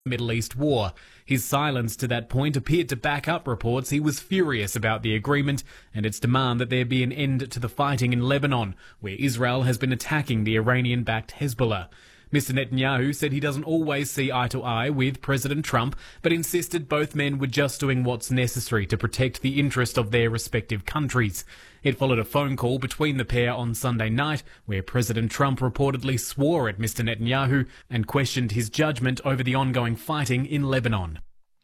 Middle East war. His silence to that point appeared to back up reports he was furious about the agreement and its demand that there be an end to the fighting in Lebanon, where Israel has been attacking the Iranian-backed Hezbollah. Mr. Netanyahu said he doesn't always see eye to eye with President Trump, but insisted both men were just doing what's necessary to protect the interest of their respective countries. It followed a phone call between the pair on Sunday night, where President Trump reportedly swore at Mr. Netanyahu and questioned his judgment over the ongoing fighting in Lebanon.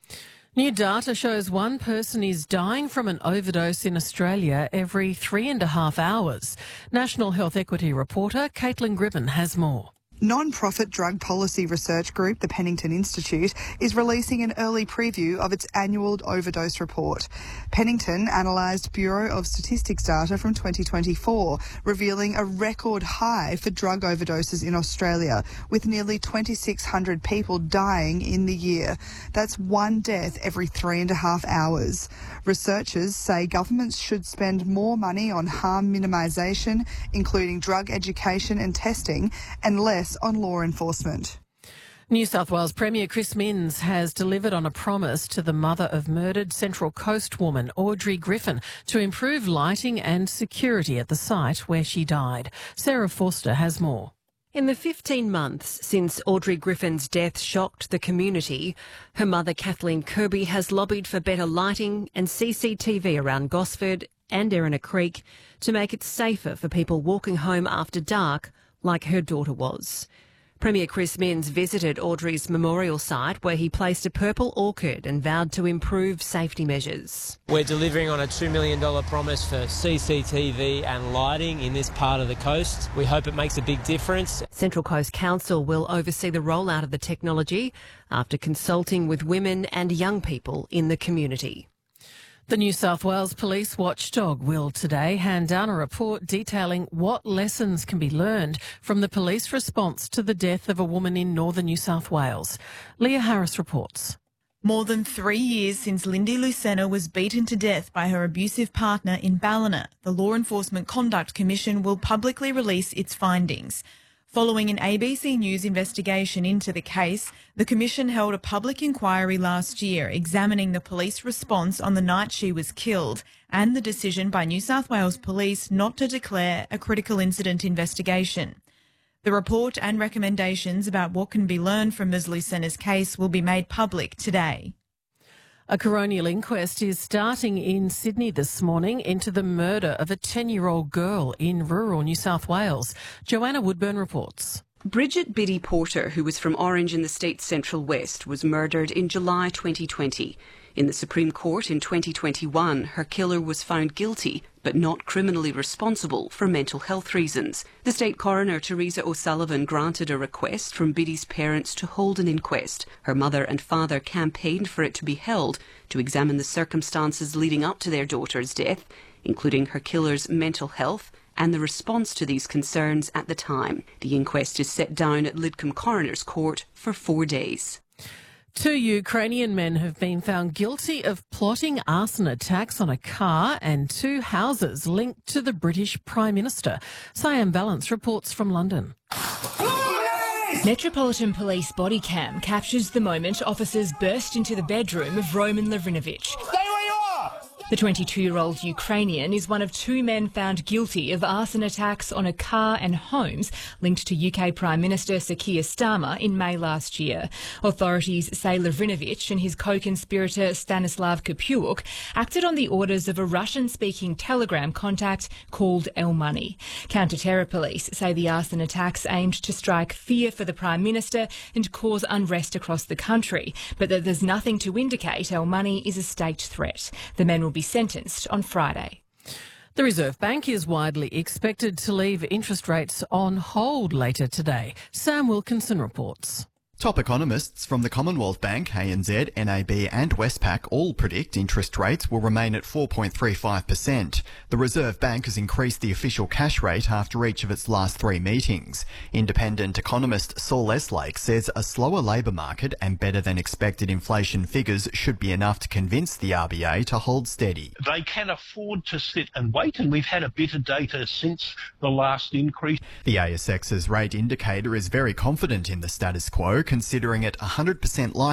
New data shows one person is dying from an overdose in Australia every 3.5 hours. National Health Equity reporter Caitlin Gribbon has more. Non-profit drug policy research group, the Pennington Institute, is releasing an early preview of its annual overdose report. Pennington analysed Bureau of Statistics data from 2024, revealing a record high for drug overdoses in Australia, with nearly 2,600 people dying in the year. That's one death every 3.5 hours. Researchers say governments should spend more money on harm minimisation, including drug education and testing, and less on law enforcement. New South Wales Premier Chris Minns has delivered on a promise to the mother of murdered Central Coast woman Audrey Griffin to improve lighting and security at the site where she died. Sarah Forster has more. In the 15 months since Audrey Griffin's death shocked the community, her mother Kathleen Kirby has lobbied for better lighting and CCTV around Gosford and Erina Creek to make it safer for people walking home after dark like her daughter was. Premier Chris Minns visited Audrey's memorial site where he placed a purple orchid and vowed to improve safety measures. We're delivering on a $2 million promise for CCTV and lighting in this part of the coast. We hope it makes a big difference. Central Coast Council will oversee the rollout of the technology after consulting with women and young people in the community. The New South Wales Police Watchdog will today hand down a report detailing what lessons can be learned from the police response to the death of a woman in northern New South Wales. Leah Harris reports. More than 3 years since Lindy Lucena was beaten to death by her abusive partner in Ballina, the Law Enforcement Conduct Commission will publicly release its findings. Following an ABC News investigation into the case, the Commission held a public inquiry last year examining the police response on the night she was killed and the decision by New South Wales Police not to declare a critical incident investigation. The report and recommendations about what can be learned from Ms Lucena's case will be made public today. A coronial inquest is starting in Sydney this morning into the murder of a 10-year-old girl in rural New South Wales. Joanna Woodburn reports. Bridget Biddy Porter, who was from Orange in the state's Central West, was murdered in July 2020. In the Supreme Court in 2021, her killer was found guilty but not criminally responsible for mental health reasons. The State Coroner, Teresa O'Sullivan, granted a request from Biddy's parents to hold an inquest. Her mother and father campaigned for it to be held to examine the circumstances leading up to their daughter's death, including her killer's mental health and the response to these concerns at the time. The inquest is set down at Lidcombe Coroner's Court for 4 days. 2 Ukrainian men have been found guilty of plotting arson attacks on a car and 2 houses linked to the British Prime Minister. Siam Balance reports from London. Metropolitan Police body cam captures the moment officers burst into the bedroom of Roman Lavrinovich. The 22-year-old Ukrainian is one of 2 men found guilty of arson attacks on a car and homes linked to UK Prime Minister Sir Keir Starmer in May last year. Authorities say Lavrinovich and his co-conspirator Stanislav Kapiuk acted on the orders of a Russian-speaking Telegram contact called El Money. Counter-terror police say the arson attacks aimed to strike fear for the Prime Minister and cause unrest across the country, but that there's nothing to indicate El Money is a state threat. The men will be sentenced on Friday. The Reserve Bank is widely expected to leave interest rates on hold later today. Sam Wilkinson reports. Top economists from the Commonwealth Bank, ANZ, NAB and Westpac all predict interest rates will remain at 4.35%. The Reserve Bank has increased the official cash rate after each of its last 3 meetings. Independent economist Saul Eslake says a slower labour market and better than expected inflation figures should be enough to convince the RBA to hold steady. They can afford to sit and wait, and we've had a bit of data since the last increase. The ASX's rate indicator is very confident in the status quo, considering it 100% likely